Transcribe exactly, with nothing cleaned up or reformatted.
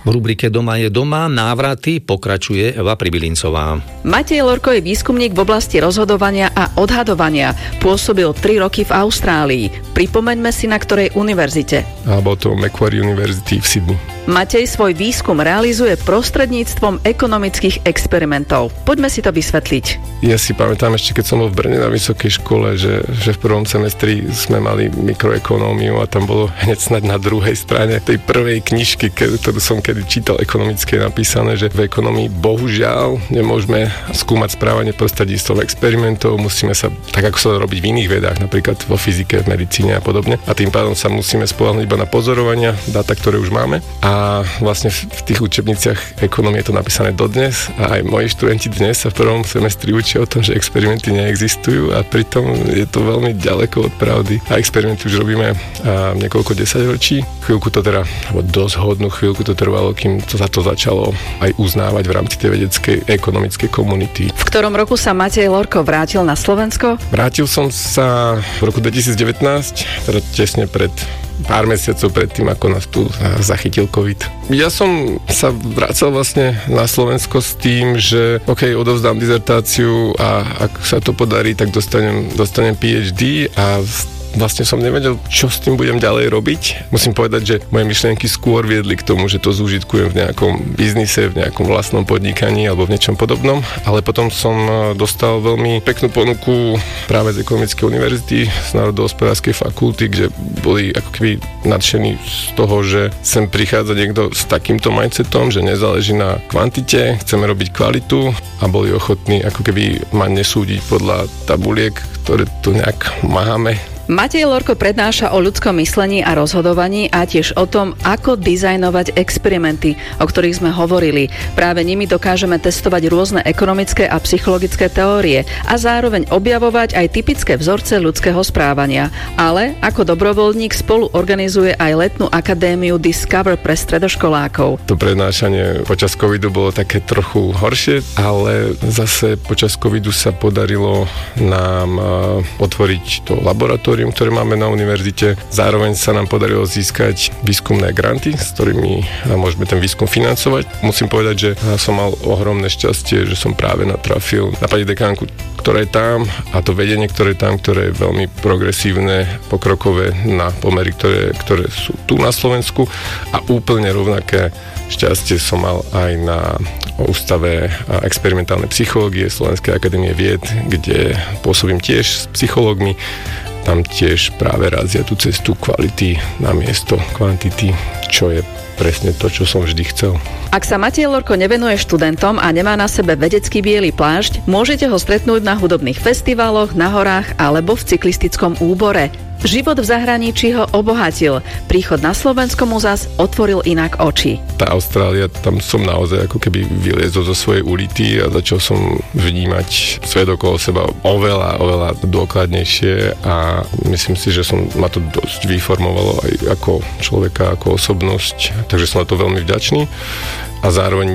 V rubrike Doma je doma návraty pokračuje Eva Pribylincová. Matej Lorko je výskumník v oblasti rozhodovania a odhadovania. Pôsobil tri roky v Austrálii. Pripomeňme si, na ktorej univerzite. A bol to Macquarie University v Sydney. Matej svoj výskum realizuje prostredníctvom ekonomických experimentov. Poďme si to vysvetliť. Ja si pamätám ešte, keď som bol v Brne na vysokej škole, že, že v prvom semestri sme mali mikroekonómiu a tam bolo hneď snad na druhej strane tej prvej knižky, ktorú som kedy čítal ekonomické, napísané, že v ekonomii bohužiaľ nemôžeme skúmať správanie prostredníctvom experimentov, musíme sa, tak ako sa to robiť v iných vedách, napríklad vo fyzike, v medicíne a podobne. A tým pádom sa musíme spoľahnúť iba na pozorovania, dáta, ktoré už máme. A vlastne v tých učebniciach ekonomie je to napísané dodnes a aj moji študenti dnes sa v prvom semestri učia o tom, že experimenty neexistujú a pritom je to veľmi ďaleko od pravdy. A experimenty už robíme a, niekoľko desaťročí. Chvíľku to teda, alebo dosť hodnú chvíľku to trvalo, kým to sa to začalo aj uznávať v rámci tej vedeckej ekonomickej komunity. V ktorom roku sa Matej Lorko vrátil na Slovensko? Vrátil som sa v roku dvetisícdevätnásť, teda tesne pred pár mesiacov pred tým, ako nás tu zachytil COVID. Ja som sa vracal vlastne na Slovensko s tým, že OK, odovzdám dizertáciu a ak sa to podarí, tak dostanem, dostanem PhD a vlastne som nevedel, čo s tým budem ďalej robiť. Musím povedať, že moje myšlienky skôr viedli k tomu, že to zúžitkujem v nejakom biznise, v nejakom vlastnom podnikaní alebo v niečom podobnom, ale potom som dostal veľmi peknú ponuku práve z Ekonomickej univerzity, z Národohospodárskej fakulty, kde boli ako keby nadšení z toho, že sem prichádza niekto s takýmto mindsetom, že nezáleží na kvantite, chceme robiť kvalitu a boli ochotní ako keby ma nesúdiť podľa tabuliek, ktoré tu nejak máme. Matej Lorko prednáša o ľudskom myslení a rozhodovaní a tiež o tom, ako dizajnovať experimenty, o ktorých sme hovorili. Práve nimi dokážeme testovať rôzne ekonomické a psychologické teórie a zároveň objavovať aj typické vzorce ľudského správania. Ale ako dobrovoľník spolu organizuje aj letnú akadémiu Discover pre stredoškolákov. To prednášanie počas covidu bolo také trochu horšie, ale zase počas covidu sa podarilo nám otvoriť to laboratórium, ktoré máme na univerzite. Zároveň sa nám podarilo získať výskumné granty, s ktorými môžeme ten výskum financovať. Musím povedať, že som mal ohromné šťastie, že som práve natrafil na pani dekánku, ktorá je tam a to vedenie, ktoré je tam, ktoré je veľmi progresívne, pokrokové na pomery, ktoré, ktoré sú tu na Slovensku a úplne rovnaké šťastie som mal aj na Ústave experimentálnej psychológie Slovenskej akadémie vied, kde pôsobím tiež s psychológmi. Tam tiež práve razia tú cestu kvality na miesto kvantity, čo je presne to, čo som vždy chcel. Ak sa Matej Lorko nevenuje študentom a nemá na sebe vedecký biely plášť, môžete ho stretnúť na hudobných festivaloch, na horách alebo v cyklistickom úbore. Život v zahraničí ho obohatil. Príchod na Slovensko mu zas otvoril inak oči. Tá Austrália, tam som naozaj ako keby vyliezol zo svojej ulity a začal som vnímať svet okolo seba oveľa, oveľa dôkladnejšie a myslím si, že som, ma to dosť vyformovalo aj ako človeka, ako osobnosť, takže som na to veľmi vďačný a zároveň